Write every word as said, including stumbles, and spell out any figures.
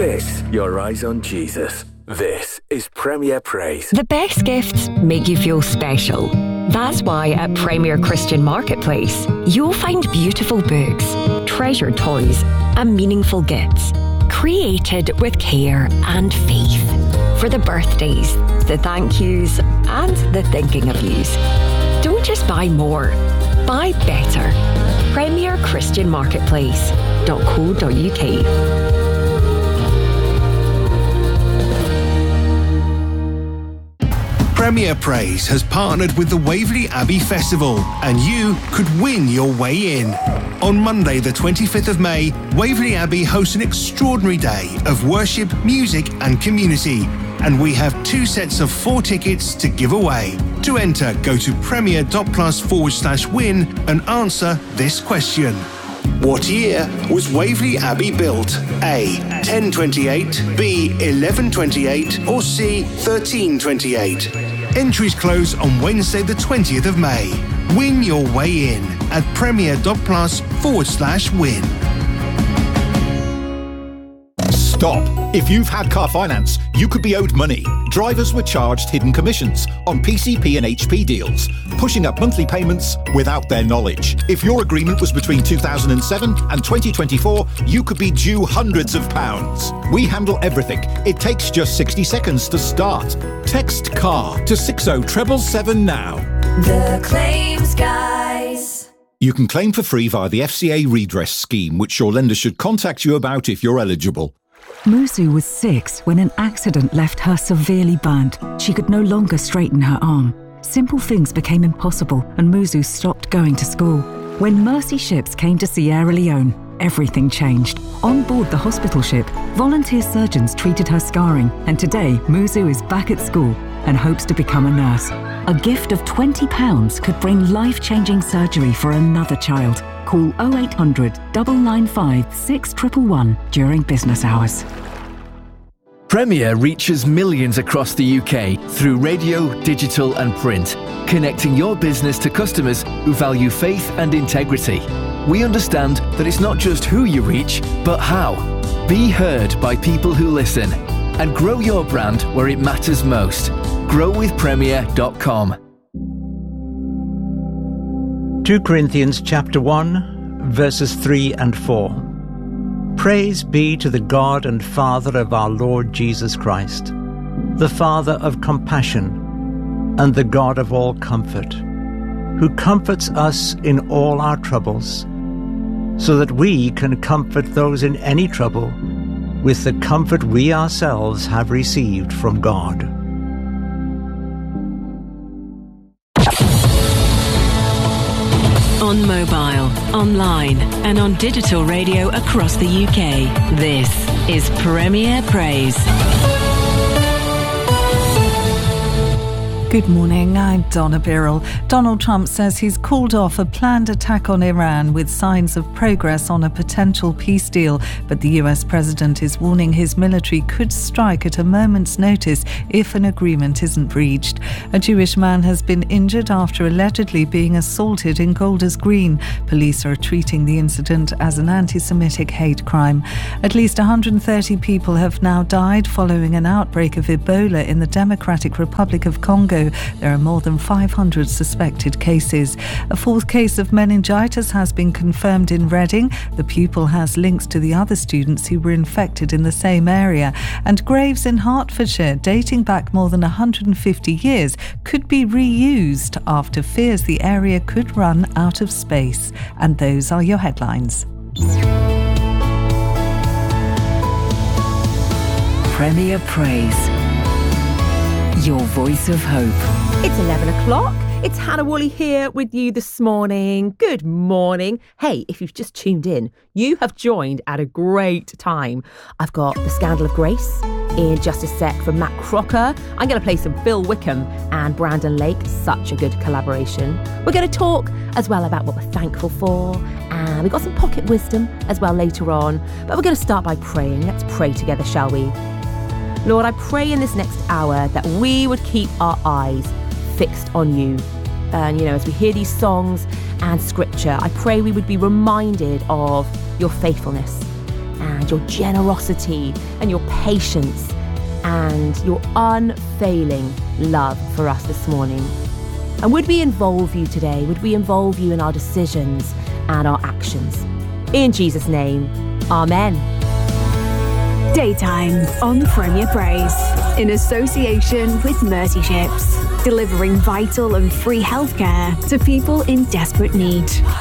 this your eyes on Jesus. This is Premier Praise. The best gifts make you feel special. That's why at Premier Christian Marketplace, you'll find beautiful books, treasured toys, and meaningful gifts, created with care and faith. For the birthdays, the thank yous, and the thinking of yous. Don't just buy more, buy better. Premier Christian Marketplace dot co dot uk. Premier Praise has partnered with the Waverley Abbey Festival, and you could win your way in. On Monday, the twenty-fifth of May, Waverley Abbey hosts an extraordinary day of worship, music and community. And we have two sets of four tickets to give away. To enter, go to premier.plus forward slash win and answer this question. What year was Waverley Abbey built? A. ten twenty-eight, B. eleven twenty-eight, or C. thirteen twenty-eight? Entries close on Wednesday the twentieth of May. Win your way in at premier.plus forward slash win. Stop. If you've had car finance, you could be owed money. Drivers were charged hidden commissions on P C P and H P deals, pushing up monthly payments without their knowledge. If your agreement was between two thousand seven and twenty twenty-four, you could be due hundreds of pounds. We handle everything. It takes just sixty seconds to start. Text CAR to six oh seven seven now. The Claims Guys. You can claim for free via the F C A redress scheme, which your lender should contact you about if you're eligible. Musu was six when an accident left her severely burnt. She could no longer straighten her arm. Simple things became impossible and Musu stopped going to school. When Mercy ships came to Sierra Leone, everything changed. On board the hospital ship, volunteer surgeons treated her scarring, and today Musu is back at school and hopes to become a nurse. A gift of twenty pounds could bring life-changing surgery for another child. Call oh eight hundred, nine nine five, six one one one during business hours. Premier reaches millions across the U K through radio, digital and print, connecting your business to customers who value faith and integrity. We understand that it's not just who you reach, but how. Be heard by people who listen and grow your brand where it matters most. grow with premier dot com. Second Corinthians chapter one, verses three and four. Praise be to the God and Father of our Lord Jesus Christ, the Father of compassion and the God of all comfort, who comforts us in all our troubles, so that we can comfort those in any trouble with the comfort we ourselves have received from God. On mobile, online and on digital radio across the U K, this is Premier Praise. Good morning, I'm Donna Birrell. Donald Trump says he's called off a planned attack on Iran with signs of progress on a potential peace deal, but the U S president is warning his military could strike at a moment's notice if an agreement isn't reached. A Jewish man has been injured after allegedly being assaulted in Golders Green. Police are treating the incident as an anti-Semitic hate crime. At least one hundred thirty people have now died following an outbreak of Ebola in the Democratic Republic of Congo. There are more than five hundred suspected cases. A fourth case of meningitis has been confirmed in Reading. The pupil has links to the other students who were infected in the same area. And graves in Hertfordshire, dating back more than one hundred fifty years, could be reused after fears the area could run out of space. And those are your headlines. Premier Praise. Your voice of hope. It's eleven o'clock. It's Hannah Woolley here with you this morning. Good morning. Hey, if you've just tuned in, you have joined at a great time. I've got The Scandal of Grace in just a sec from Matt Crocker. I'm going to play some Bill Wickham and Brandon Lake. Such a good collaboration. We're going to talk as well about what we're thankful for. And we've got some pocket wisdom as well later on. But we're going to start by praying. Let's pray together, shall we? Lord, I pray in this next hour that we would keep our eyes fixed on you. And, you know, as we hear these songs and scripture, I pray we would be reminded of your faithfulness and your generosity and your patience and your unfailing love for us this morning. And would we involve you today? Would we involve you in our decisions and our actions? In Jesus' name, amen. Daytime on Premier Praise, in association with Mercy Ships, delivering vital and free healthcare to people in desperate need.